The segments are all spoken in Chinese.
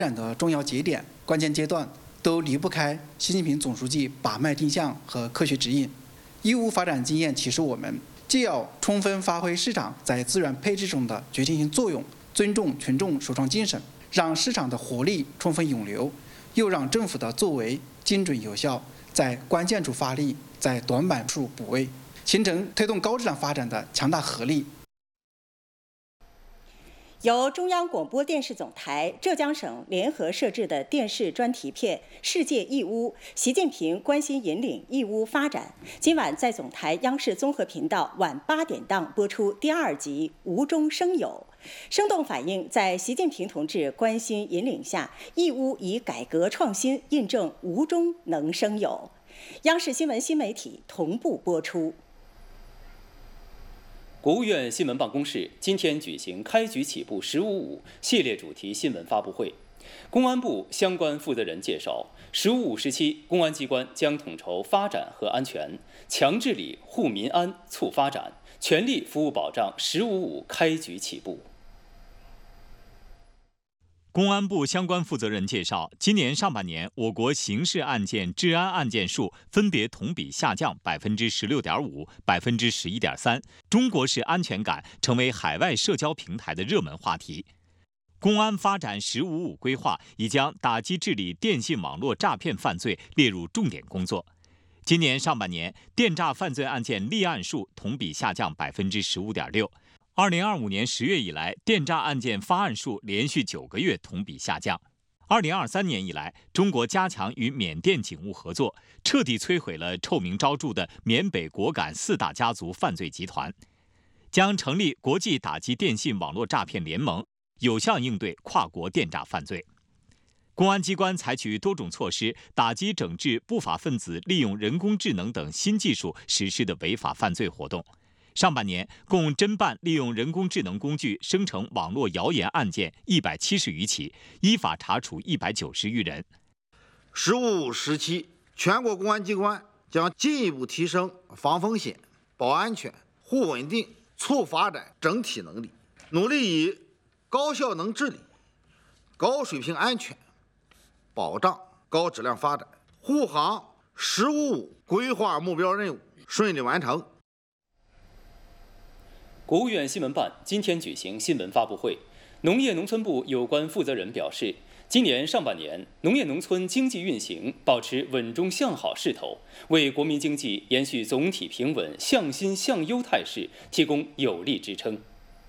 展的重要节点、关键阶段，都离不开习近平总书记把脉定向和科学指引。义乌发展经验启示我们，既要充分发挥市场在资源配置中的决定性作用，尊重群众首创精神，让市场的活力充分涌流，又让政府的作为精准有效，在关键处发力，在短板处补位，形成推动高质量发展的强大合力。 由中央广播电视总台、浙江省联合摄制的电视专题片《世界义乌：习近平关心引领义乌发展》，今晚在总台央视综合频道晚8点档播出第2集《无中生有》，生动反映在习近平同志关心引领下，义乌以改革创新印证无中能生有。央视新闻新媒体同步播出。 国务院新闻办公室今天举行开局起步“15.5”系列主题新闻发布会。公安部相关负责人介绍，“15.5”时期，公安机关将统筹发展和安全，强治理、护民安、促发展，全力服务保障“15.5”开局起步。 公安部相关负责人介绍，今年上半年，我国刑事案件、治安案件数分别同比下降16.5%、11.3%，中国式安全感成为海外社交平台的热门话题。公安发展“15.5”规划已将打击治理电信网络诈骗犯罪列入重点工作。今年上半年，电诈犯罪案件立案数同比下降15.6%。2025年10月以来，电诈案件发案数连续9个月同比下降。2023年以来，中国加强与缅甸警务合作，彻底摧毁了臭名昭著的缅北果敢4大家族犯罪集团，将成立国际打击电信网络诈骗联盟，有效应对跨国电诈犯罪。公安机关采取多种措施，打击整治不法分子利用人工智能等新技术实施的违法犯罪活动。上半年共侦办利用人工智能工具生成网络谣言案件170余起，依法查处190余人。 “15.5”时期，全国公安机关将进一步提升防风险、保安全、护稳定、促发展整体能力，努力以高效能治理、高水平安全保障高质量发展，护航“15.5”规划目标任务顺利完成。 国务院新闻办今天举行新闻发布会，农业农村部有关负责人表示，今年上半年，农业农村经济运行保持稳中向好势头，为国民经济延续总体平稳、向新向优态势提供有力支撑。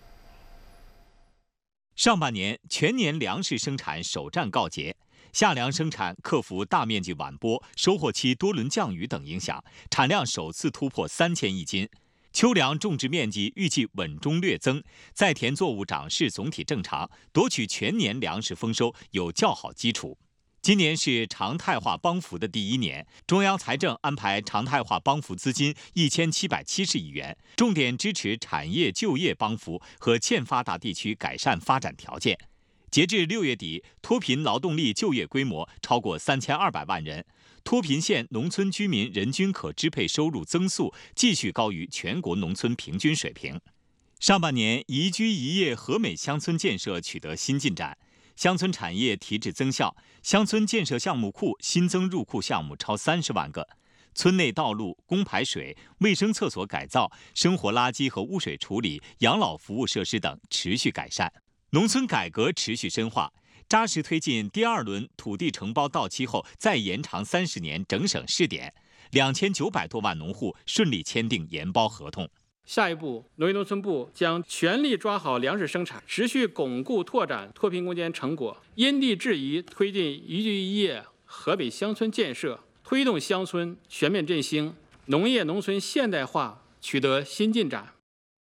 上半年全年粮食生产首战告捷，夏粮生产克服大面积晚播、收获期多轮降雨等影响，产量首次突破3000亿斤。秋粮种植面积预计稳中略增，在田作物长势总体正常，夺取全年粮食丰收有较好基础。今年是常态化帮扶的第1年，中央财政安排常态化帮扶资金1770亿元，重点支持产业就业帮扶和欠发达地区改善发展条件。截至6月底，脱贫劳动力就业规模超过3200万人。脱贫县农村居民人均可支配收入增速继续高于全国农村平均水平。上半年，宜居宜业和美乡村建设取得新进展，乡村产业提质增效，乡村建设项目库新增入库项目超30万个，村内道路、供排水、卫生厕所改造、生活垃圾和污水处理、养老服务设施等持续改善。农村改革持续深化，扎实推进第2轮土地承包到期后再延长30年整省试点，2900多万农户顺利签订研包合同。 下一步，农业农村部将全力抓好粮食生产，持续巩固拓展脱贫攻坚成果，因地制宜推进宜居宜业河北乡村建设，推动乡村全面振兴，农业农村现代化取得新进展。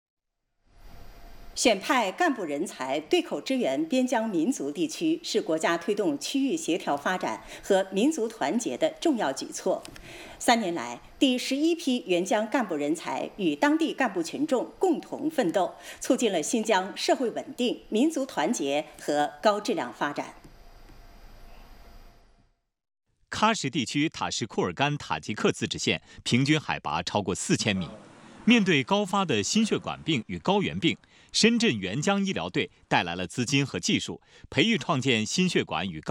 选派干部人才对口支援边疆民族地区是国家推动区域协调发展和民族团结的重要举措。3年来，第11批援疆干部人才与当地干部群众共同奋斗，促进了新疆社会稳定、民族团结和高质量发展。 喀什地区塔什库尔干塔吉克自治县平均海拔超过4000米。 面对高发的心血管病与高原病，深圳援疆医疗队带来了资金和技术，培育创建心血管与